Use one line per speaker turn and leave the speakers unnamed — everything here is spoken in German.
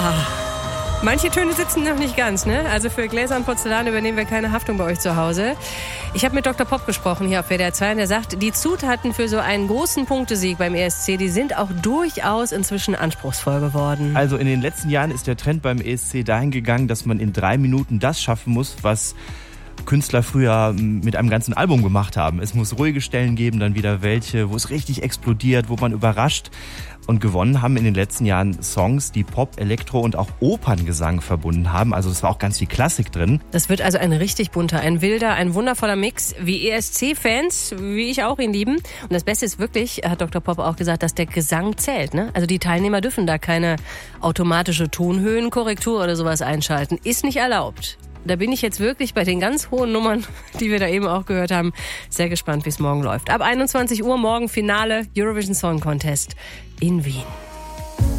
Manche Töne sitzen noch nicht ganz, ne? Also für Gläser und Porzellan übernehmen wir keine Haftung bei euch zu Hause. Ich habe mit Dr. Pop gesprochen hier auf WDR 2 und der sagt, die Zutaten für so einen großen Punktesieg beim ESC, die sind auch durchaus inzwischen anspruchsvoll geworden.
Also in den letzten Jahren ist der Trend beim ESC dahin gegangen, dass man in 3 Minuten das schaffen muss, was Künstler früher mit einem ganzen Album gemacht haben. Es muss ruhige Stellen geben, dann wieder welche, wo es richtig explodiert, wo man überrascht. Und gewonnen haben in den letzten Jahren Songs, die Pop, Elektro und auch Operngesang verbunden haben. Also es war auch ganz viel Klassik drin.
Das wird also ein richtig bunter, ein wilder, ein wundervoller Mix, wie ESC-Fans, wie ich auch ihn lieben. Und das Beste ist wirklich, hat Dr. Pop auch gesagt, dass der Gesang zählt, ne? Also die Teilnehmer dürfen da keine automatische Tonhöhenkorrektur oder sowas einschalten. Ist nicht erlaubt. Da bin ich jetzt wirklich bei den ganz hohen Nummern, die wir da eben auch gehört haben, sehr gespannt, wie es morgen läuft. Ab 21 Uhr morgen Finale Eurovision Song Contest in Wien.